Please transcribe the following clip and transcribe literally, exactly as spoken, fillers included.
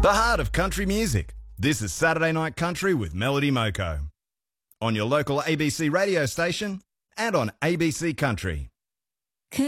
The heart of country music. This is Saturday Night Country with Melody Moko. On your local A B C radio station and on A B C Country.